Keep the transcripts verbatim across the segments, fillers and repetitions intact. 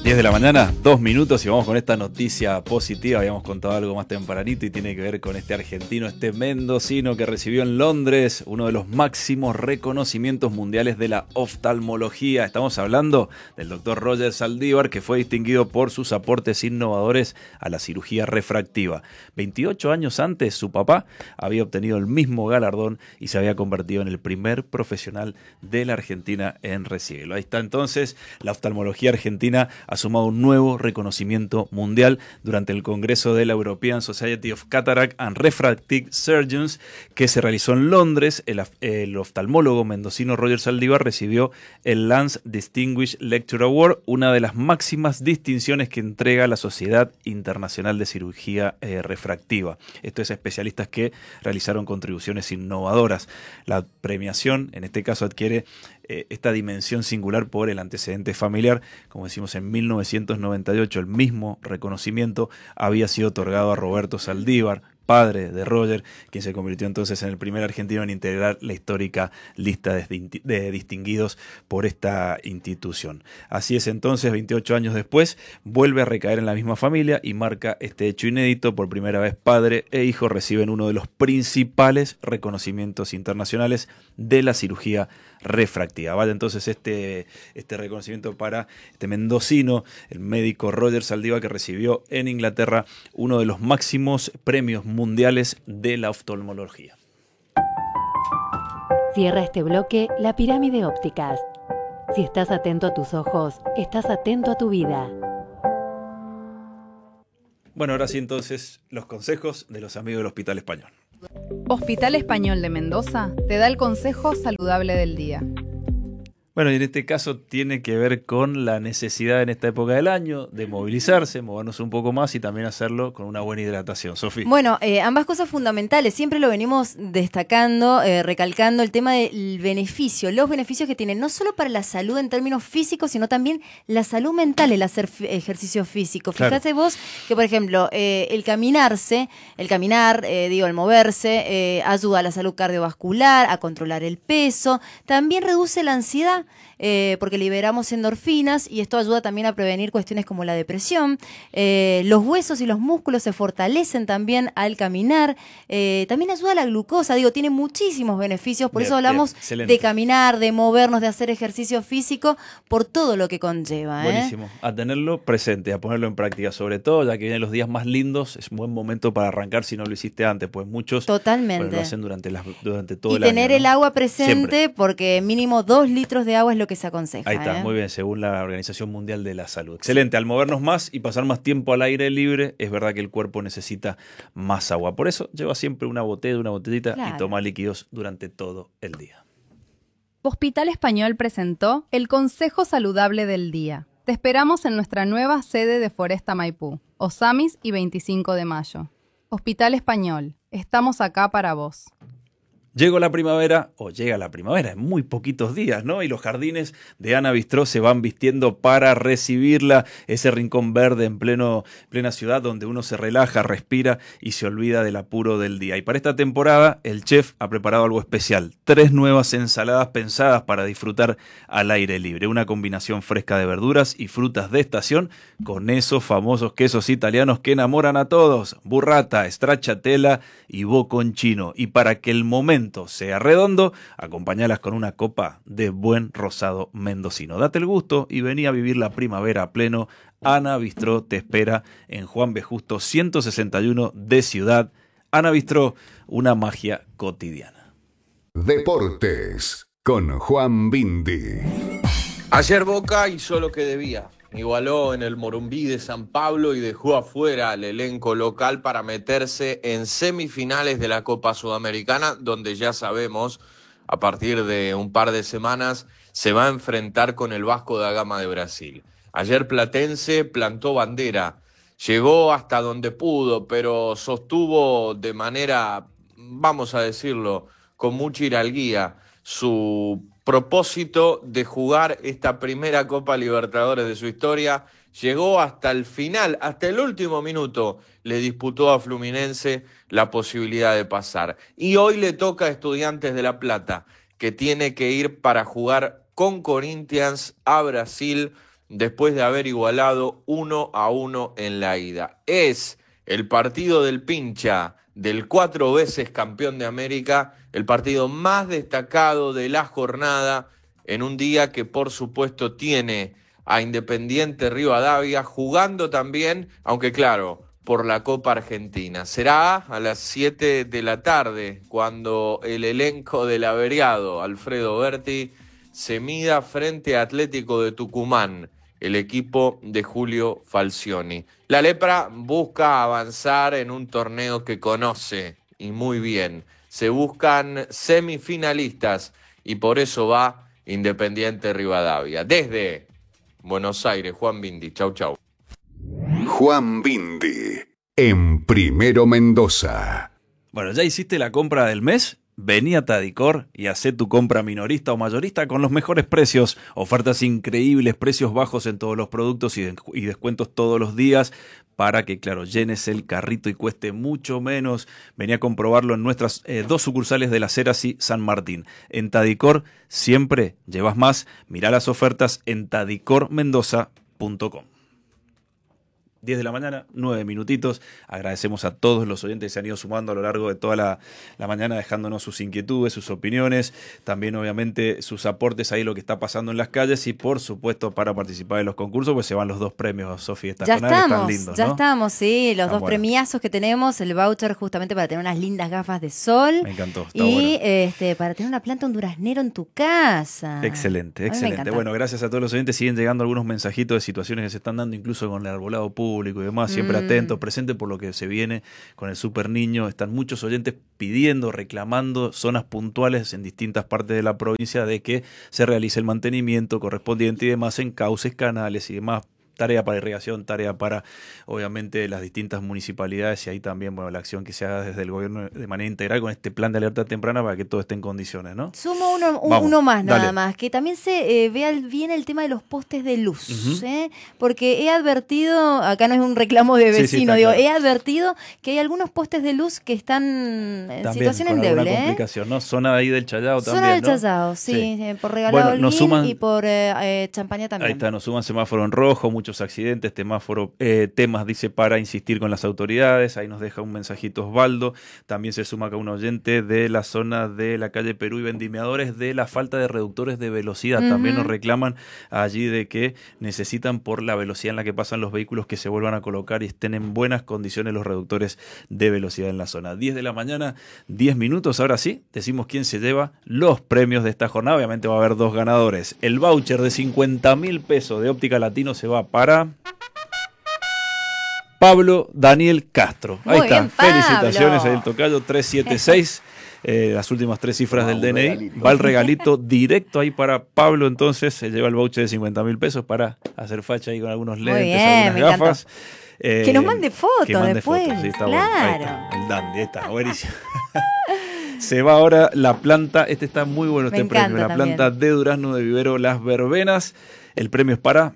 diez de la mañana, dos minutos y vamos con esta noticia positiva. Habíamos contado algo más tempranito y tiene que ver con este argentino, este mendocino que recibió en Londres uno de los máximos reconocimientos mundiales de la oftalmología. Estamos hablando del doctor Roger Saldívar, que fue distinguido por sus aportes innovadores a la cirugía refractiva. veintiocho años antes, su papá había obtenido el mismo galardón y se había convertido en el primer profesional de la Argentina en recibirlo. Ahí está entonces, la oftalmología argentina ha sumado un nuevo reconocimiento mundial durante el Congreso de la European Society of Cataract and Refractive Surgeons que se realizó en Londres. El, el oftalmólogo mendocino Roger Saldívar recibió el Lance Distinguished Lecture Award, una de las máximas distinciones que entrega la Sociedad Internacional de Cirugía eh, Refractiva. Esto es especialistas que realizaron contribuciones innovadoras. La premiación, en este caso, adquiere eh, esta dimensión singular por el antecedente familiar. Como decimos, en mil novecientos noventa y ocho el mismo reconocimiento había sido otorgado a Roberto Saldívar, padre de Roger, quien se convirtió entonces en el primer argentino en integrar la histórica lista de, de distinguidos por esta institución. Así es entonces, veintiocho años después, vuelve a recaer en la misma familia y marca este hecho inédito. Por primera vez, padre e hijo reciben uno de los principales reconocimientos internacionales de la cirugía refractiva. Vaya entonces este, este reconocimiento para este mendocino, el médico Roger Saldívar, que recibió en Inglaterra uno de los máximos premios mundiales de la oftalmología. Cierra este bloque la pirámide ópticas. Si estás atento a tus ojos, estás atento a tu vida. Bueno, ahora sí entonces los consejos de los amigos del Hospital Español. Hospital Español de Mendoza te da el consejo saludable del día. Bueno, y en este caso tiene que ver con la necesidad en esta época del año de movilizarse, movernos un poco más y también hacerlo con una buena hidratación. Sofía. Bueno, eh, ambas cosas fundamentales. Siempre lo venimos destacando, eh, recalcando el tema del beneficio, los beneficios que tienen, no solo para la salud en términos físicos, sino también la salud mental, el hacer f- ejercicio físico. Fíjate claro. vos que, por ejemplo, eh, el caminarse, el caminar, eh, digo, el moverse, eh, ayuda a la salud cardiovascular, a controlar el peso, también reduce la ansiedad. Eh, porque liberamos endorfinas y esto ayuda también a prevenir cuestiones como la depresión. Eh, los huesos y los músculos se fortalecen también al caminar. Eh, también ayuda a la glucosa. Digo, tiene muchísimos beneficios. Por bien, eso hablamos bien, de caminar, de movernos, de hacer ejercicio físico, por todo lo que conlleva. Buenísimo. ¿eh? A tenerlo presente, a ponerlo en práctica. Sobre todo, ya que vienen los días más lindos, es un buen momento para arrancar si no lo hiciste antes. Pues muchos Totalmente. Bueno, lo hacen durante, las, durante todo y el año. Y tener ¿no? el agua presente, siempre. Porque mínimo dos litros de agua es lo que se aconseja. Ahí está, ¿eh? muy bien, según la Organización Mundial de la Salud. Excelente, al movernos más y pasar más tiempo al aire libre, es verdad que el cuerpo necesita más agua. Por eso lleva siempre una botella, una botellita claro. y toma líquidos durante todo el día. Hospital Español presentó el Consejo Saludable del Día. Te esperamos en nuestra nueva sede de Foresta Maipú, Osamis y veinticinco de mayo. Hospital Español, estamos acá para vos. Llegó la primavera, o llega la primavera en muy poquitos días, ¿no? Y los jardines de Ana Bistró se van vistiendo para recibirla, ese rincón verde en pleno, plena ciudad donde uno se relaja, respira y se olvida del apuro del día. Y para esta temporada, el chef ha preparado algo especial, tres nuevas ensaladas pensadas para disfrutar al aire libre, una combinación fresca de verduras y frutas de estación con esos famosos quesos italianos que enamoran a todos, burrata, stracciatella y bocconcino. Y para que el momento sea redondo, acompañalas con una copa de buen rosado mendocino. Date el gusto y vení a vivir la primavera a pleno. Ana Bistró te espera en Juan B. Justo ciento sesenta y uno de Ciudad. Ana Bistró, una magia cotidiana. Deportes con Juan Bindi. Ayer Boca hizo lo que debía. Igualó en el Morumbí de San Pablo y dejó afuera al elenco local para meterse en semifinales de la Copa Sudamericana, donde ya sabemos, a partir de un par de semanas, se va a enfrentar con el Vasco da Gama de Brasil. Ayer Platense plantó bandera, llegó hasta donde pudo, pero sostuvo de manera, vamos a decirlo, con mucha hidalguía, su propósito de jugar esta primera Copa Libertadores de su historia. Llegó hasta el final, hasta el último minuto, le disputó a Fluminense la posibilidad de pasar. Y hoy le toca a Estudiantes de La Plata, que tiene que ir para jugar con Corinthians a Brasil, después de haber igualado uno a uno en la ida. Es el partido del Pincha, del cuatro veces campeón de América, el partido más destacado de la jornada, en un día que por supuesto tiene a Independiente Rivadavia jugando también, aunque claro, por la Copa Argentina. Será a las siete de la tarde cuando el elenco del averiado Alfredo Berti se mida frente a Atlético de Tucumán, el equipo de Julio Falcioni. La Lepra busca avanzar en un torneo que conoce y muy bien. Se buscan semifinalistas y por eso va Independiente Rivadavia. Desde Buenos Aires, Juan Bindi. Chau, chau. Juan Bindi, en Primero Mendoza. Bueno, ¿ya hiciste la compra del mes? Vení a Tadicor y hacé tu compra minorista o mayorista con los mejores precios, ofertas increíbles, precios bajos en todos los productos y, de- y descuentos todos los días para que, claro, llenes el carrito y cueste mucho menos. Vení a comprobarlo en nuestras eh, dos sucursales de Las Heras y San Martín. En Tadicor siempre llevas más. Mirá las ofertas en tadicor mendoza punto com. diez de la mañana, nueve minutitos. Agradecemos a todos los oyentes que se han ido sumando a lo largo de toda la, la mañana, dejándonos sus inquietudes, sus opiniones, también obviamente sus aportes ahí, lo que está pasando en las calles y por supuesto para participar de los concursos, pues se van los dos premios, Sofi, esta Ya jornada, estamos, están lindos, ya ¿no? estamos, sí, los Están dos buenos. premiazos que tenemos, el voucher justamente para tener unas lindas gafas de sol Me encantó, está y bueno. este para tener una planta un duraznero en tu casa. Excelente, A mí me excelente. encanta. Bueno, gracias a todos los oyentes. Siguen llegando algunos mensajitos de situaciones que se están dando, incluso con el arbolado público y demás. Siempre Mm. atentos, presentes por lo que se viene con el Super Niño. Están muchos oyentes pidiendo, reclamando zonas puntuales en distintas partes de la provincia de que se realice el mantenimiento correspondiente y demás en cauces, canales y demás. Tarea para irrigación, tarea para, obviamente, las distintas municipalidades y ahí también, bueno, la acción que se haga desde el gobierno de manera integral con este plan de alerta temprana para que todo esté en condiciones, ¿no? Sumo uno, un- Vamos, uno más nada dale. más, que también se eh, vea el- bien el tema de los postes de luz, Ujú. ¿eh? Porque he advertido, acá no es un reclamo de Sí, sí, vecino, está digo, claro. he advertido que hay algunos postes de luz que están en También situación con alguna endeble, ¿eh? complicación, ¿no? Zona ahí del Chayao Zona también, del ¿no? Chazao, sí, Sí. eh, por Regalado Bueno, nos Holguín suman- y por eh, eh, Champaña también. Ahí está, nos suman semáforo en rojo, muchos accidentes, semáforo, eh, temas, dice, para insistir con las autoridades. Ahí nos deja un mensajito Osvaldo. También se suma acá un oyente de la zona de la calle Perú y Vendimiadores de la falta de reductores de velocidad. Ujú. También nos reclaman allí de que necesitan, por la velocidad en la que pasan los vehículos, que se vuelvan a colocar y estén en buenas condiciones los reductores de velocidad en la zona. diez de la mañana, diez minutos. Ahora sí, decimos quién se lleva los premios de esta jornada. Obviamente va a haber dos ganadores. El voucher de cincuenta mil pesos de Óptica Latino se va para Pablo Daniel Castro. Ahí Muy está. bien, Pablo. Felicitaciones ahí el tocayo tres siete seis. Eh, las últimas tres cifras del D N I. Va el regalito directo ahí para Pablo. Entonces se lleva el voucher de cincuenta mil pesos para hacer facha ahí con algunos Muy lentes, bien, algunas me gafas. Eh, Que nos mande fotos que mande después, fotos, sí, está bueno. Ahí claro. está, el dandy, ahí está, buenísimo. Se va ahora la planta, este está muy bueno Me este premio, encanta la también. planta de durazno de vivero Las Verbenas. El premio es para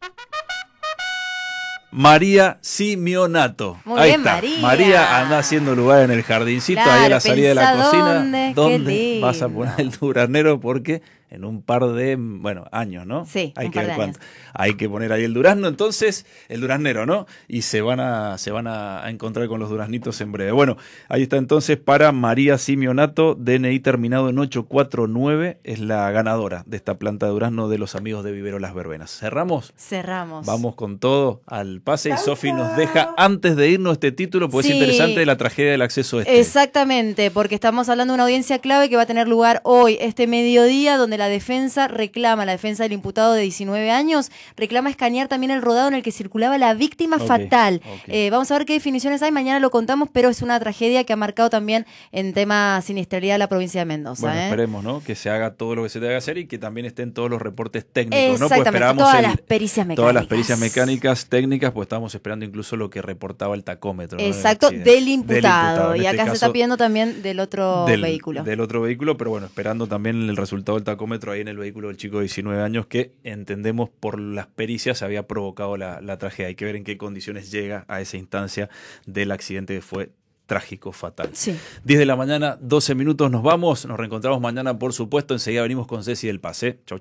María Simeonato. Muy Ahí bien, está. María. María anda haciendo lugar en el jardincito, Claro, ahí a la salida de la pensá cocina. dónde, qué ¿Dónde vas a lindo. poner el duraznero? Porque en un par de, bueno, años, ¿no? Sí, hay un que par ver de cuánto. años. Hay que poner ahí el durazno, entonces, el duraznero, ¿no? Y se van a, se van a encontrar con los duraznitos en breve. Bueno, ahí está entonces para María Simeonato, D N I terminado en ocho cuatro nueve, es la ganadora de esta planta de durazno de los amigos de Vivero Las Verbenas. ¿Cerramos? Cerramos. Vamos con todo al pase y Sofi nos deja antes de irnos este título, porque Sí. es interesante la tragedia del acceso este. Exactamente, porque estamos hablando de una audiencia clave que va a tener lugar hoy, este mediodía, donde la defensa reclama, la defensa del imputado de diecinueve años, reclama escanear también el rodado en el que circulaba la víctima Ok, fatal. ok. Eh, vamos a ver qué definiciones hay, mañana lo contamos, pero es una tragedia que ha marcado también en tema siniestralidad la provincia de Mendoza. Bueno, ¿eh? esperemos, ¿no? Que se haga todo lo que se debe hacer y que también estén todos los reportes técnicos, ¿no? Pues Exactamente, esperamos todas el- las pericias mecánicas. Todas las pericias mecánicas, técnicas, pues estábamos esperando incluso lo que reportaba el tacómetro. ¿no? Del Exacto, accidente. del imputado. En y este acá se está caso, pidiendo también del otro del, vehículo. Del otro vehículo, pero bueno, esperando también el resultado del tacómetro ahí en el vehículo del chico de diecinueve años que entendemos por las pericias había provocado la, la tragedia. Hay que ver en qué condiciones llega a esa instancia del accidente que fue trágico, fatal. Sí. diez de la mañana, doce minutos, nos vamos. Nos reencontramos mañana, por supuesto. Enseguida venimos con Ceci del Pase. Chau, chau.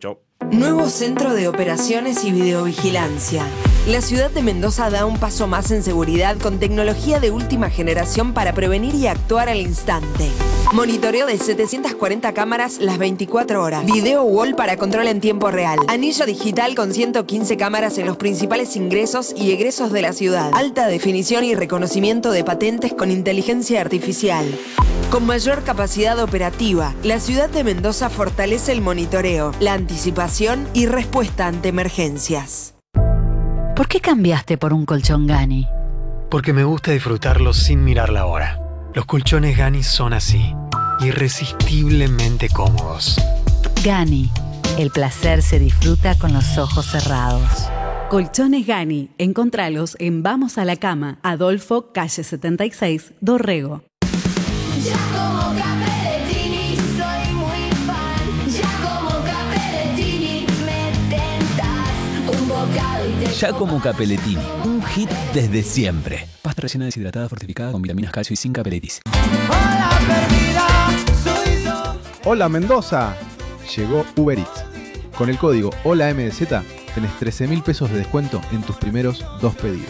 Nuevo Centro de Operaciones y Videovigilancia. La ciudad de Mendoza da un paso más en seguridad con tecnología de última generación para prevenir y actuar al instante. Monitoreo de setecientas cuarenta cámaras las veinticuatro horas. Video wall para control en tiempo real. Anillo digital con ciento quince cámaras en los principales ingresos y egresos de la ciudad. Alta definición y reconocimiento de patentes con inteligencia artificial. Con mayor capacidad operativa, la ciudad de Mendoza fortalece el monitoreo, la anticipación y respuesta ante emergencias. ¿Por qué cambiaste por un colchón Gani? Porque me gusta disfrutarlo sin mirar la hora. Los colchones Gani son así, irresistiblemente cómodos. Gani, el placer se disfruta con los ojos cerrados. Colchones Gani, encontralos en Vamos a la Cama, Adolfo, calle setenta y seis, Dorrego. Ya como Capellettini, soy muy fan. Ya como Capellettini, me tentas un bocado y te... Ya como Capellettini, un hit desde siempre. Pasta rellena deshidratada fortificada con vitaminas, calcio y sin capelitis. Hola, perdida, soy yo. Hola, Mendoza. Llegó Uber Eats. Con el código HOLAMDZ tenés trece mil pesos de descuento en tus primeros dos pedidos.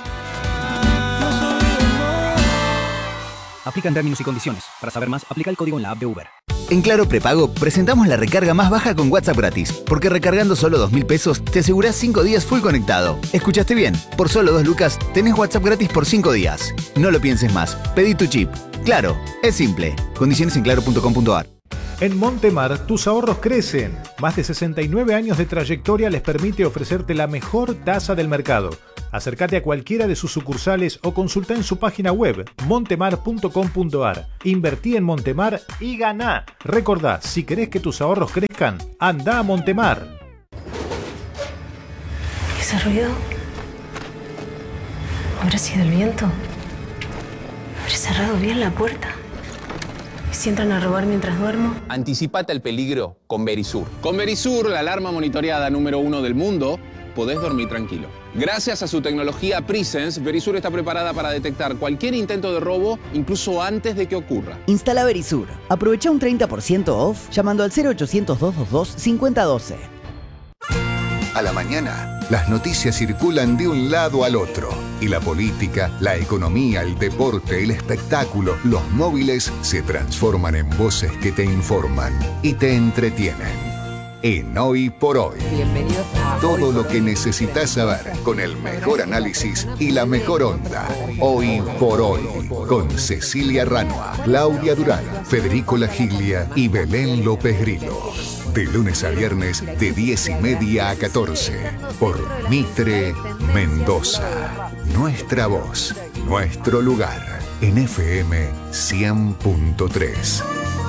Aplican términos y condiciones. Para saber más, aplica el código en la app de Uber. En Claro Prepago presentamos la recarga más baja con WhatsApp gratis, porque recargando solo dos mil pesos te asegurás cinco días full conectado. ¿Escuchaste bien? Por solo dos lucas tenés WhatsApp gratis por cinco días. No lo pienses más. Pedí tu chip. Claro, es simple. Condiciones en claro punto com punto a r. En Montemar, tus ahorros crecen. Más de sesenta y nueve años de trayectoria les permite ofrecerte la mejor tasa del mercado. Acércate a cualquiera de sus sucursales o consulta en su página web montemar punto com punto a r. Invertí en Montemar y ganá. Recordá, si querés que tus ahorros crezcan, anda a Montemar. ¿Ese ruido? ¿Habrá sido el viento? ¿Habré cerrado bien la puerta? ¿Si entran a robar mientras duermo? Anticipate al peligro con Verisur. Con Verisur, la alarma monitoreada número uno del mundo, podés dormir tranquilo. Gracias a su tecnología Presence, Verisur está preparada para detectar cualquier intento de robo, incluso antes de que ocurra. Instala Verisur. Aprovecha un treinta por ciento off llamando al cero ochocientos, doscientos veintidós, cincuenta doce. A la mañana, las noticias circulan de un lado al otro. Y la política, la economía, el deporte, el espectáculo, los móviles se transforman en voces que te informan y te entretienen. En Hoy por Hoy. Bienvenidos a Todo lo que necesitas saber con el mejor análisis y la mejor onda. Hoy por Hoy. Con Cecilia Ranoa, Claudia Durán, Federico Lagiglia y Belén López Grillo. De lunes a viernes de diez y media a catorce. Por Mitre Mendoza. Nuestra voz, nuestro lugar. En F M cien punto tres.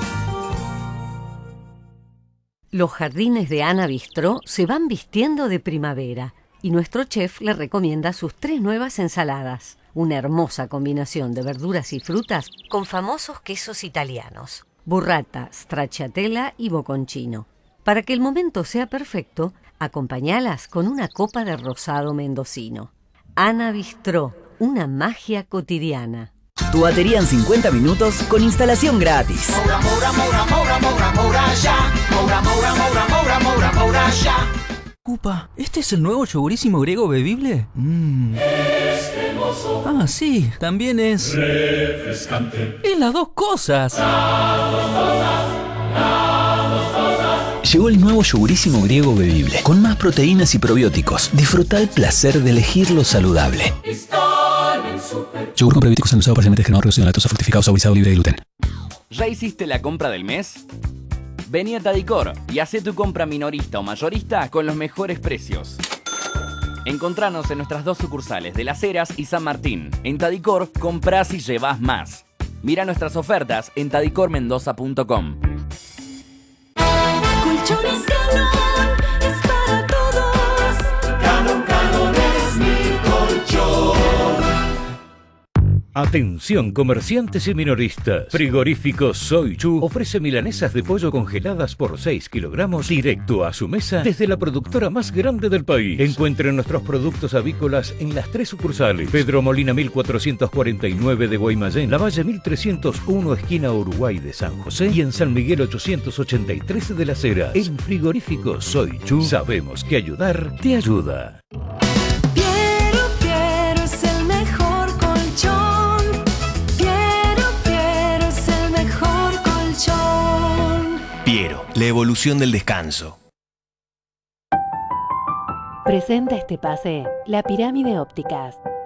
Los jardines de Ana Bistró se van vistiendo de primavera y nuestro chef le recomienda sus tres nuevas ensaladas. Una hermosa combinación de verduras y frutas con famosos quesos italianos. Burrata, stracciatella y bocconcino. Para que el momento sea perfecto, acompañalas con una copa de rosado mendocino. Ana Bistró, una magia cotidiana. Tu batería en cincuenta minutos con instalación gratis. Moura, moura, moura, moura, moura, moura, ya. Moura, moura, moura, moura, moura, moura, ya. Upa, ¿este es el nuevo yogurísimo griego bebible? Mmm. Ah, sí, también es... refrescante. ¡Es las dos cosas! Las dos cosas, las dos cosas. Llegó el nuevo yogurísimo griego bebible, con más proteínas y probióticos. Disfruta el placer de elegir lo saludable. Yogur con probióticos endulzado parcialmente descremado, reducido en lactosa, fructificado, saborizado, libre de gluten. ¿Ya hiciste la compra del mes? Vení a Tadicor y hacé tu compra minorista o mayorista con los mejores precios. Encontranos en nuestras dos sucursales de Las Heras y San Martín. En Tadicor, comprás y llevás más. Mira nuestras ofertas en tadicor mendoza punto com. Colchones Canon es para todos. Canon, Canon es mi colchón. Atención comerciantes y minoristas. Frigorífico Soy Chu ofrece milanesas de pollo congeladas por seis kilogramos directo a su mesa desde la productora más grande del país. Encuentren nuestros productos avícolas en las tres sucursales. Pedro Molina mil cuatrocientos cuarenta y nueve de Guaymallén, La Valle mil trescientos uno esquina Uruguay de San José y en San Miguel ochocientos ochenta y tres de Las Heras. En Frigorífico Soy Chu sabemos que ayudar te ayuda. Piero, Piero es el mejor colchón. Piero, Piero es el mejor colchón. Piero, la evolución del descanso. Presenta este pase La Pirámide Ópticas.